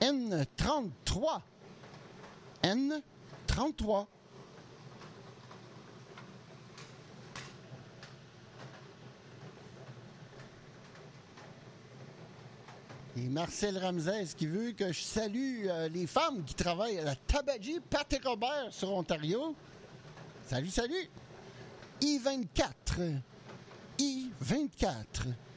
N33. N33. Et Marcel Ramsès qui veut que je salue les femmes qui travaillent à la Tabagie Pat et Robert sur Ontario. Salut, salut! I24. I24.